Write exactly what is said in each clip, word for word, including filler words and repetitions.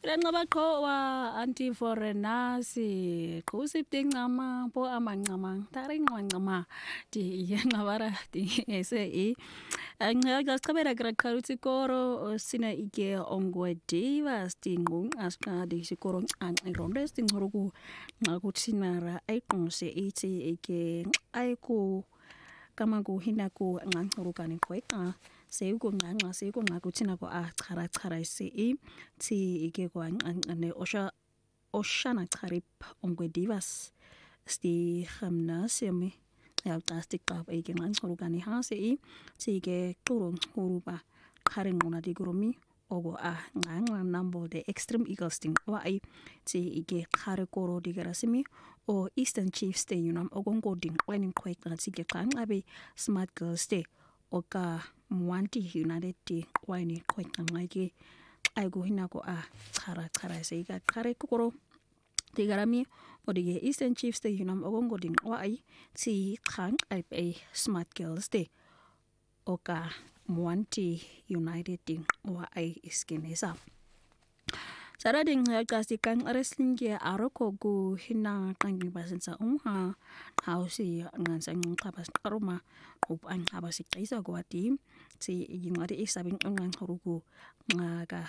Ranqabaqhowa anti-foreigners qhusiptingama po amancama tarinqwancama di yanqabara di ese i anqaqa qabera krakharuti koro sina ike ongwediva stingu aska di sikoro anqironde stinguruku ngakutinara aiqonse iti ike aiku kama kuhinaku nganqurukani kweqa seyuko nganqa seyuko ngakuthina ko a chara chara isi ti ike ko anqane osha oshana charip ongwedivas sti gymnasium ya plastic qab ike nganqurukani hasi ti ike qurun huruba qaringuna digurumi ogo a nganqa nambo the extreme eagles ting wa ai ti ike qare koro digarasimi o Eastern Chiefs Day yunam ogongoding when quite ngatike qanqabe smart girls day oka mwanti United Day wine quite ngamake ay go hinako a chara chara seika qare koro digarami odige Eastern Chiefs Day yunam ogongoding wa ai ti qang ay smart girls day oka mwanti United Day wa ai iskenesa Sarading kasi kang wrestling ke aroko go hina kang basensa umha hausi ngan sang qabas aroma up ang habas isa go ati si ingari isabing ngan harugo ngaga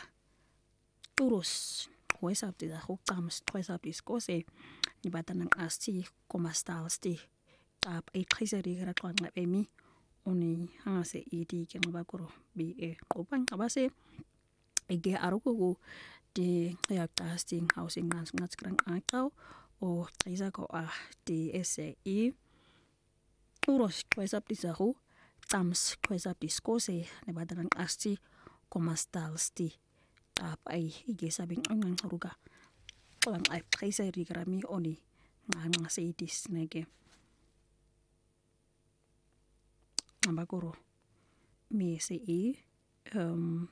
turus huesa ti da hukams huesa biskose ni batanan asti koma styles ti tap e triseri gra kwan na emi oni hangase iti ke ngabakuro bi e upang kabase ege aroko go di ya casting housing ngas ngas krang akau o isa ko ah di ese i uros kwesa pisahu tams kwesa piskose ne badaran asti koma styles ti tap ai ige sabing ngang haruga klang ai isa rigrami oni ngang se itis nege ambakoro mi se i um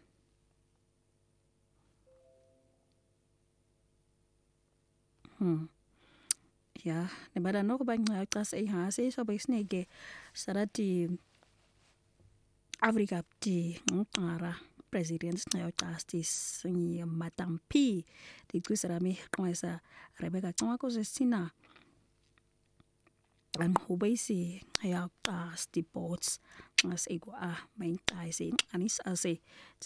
Hmm. Ya, nebada no bang tas ai ha se so bes nege sarati Afrika di ngara president na justice ni matampi di kusarami kwesa Rebecca Tumako sina ang hubaisi ya tas di boats ngas ego a main tai se anis ase